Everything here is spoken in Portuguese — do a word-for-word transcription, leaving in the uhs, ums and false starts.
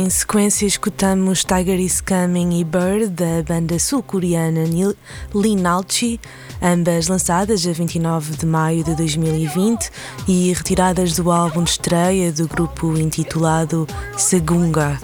Em sequência escutamos Tiger is Coming e Bird da banda sul-coreana Linalchi, ambas lançadas a vinte e nove de maio de dois mil e vinte e retiradas do álbum de estreia do grupo intitulado Segunga.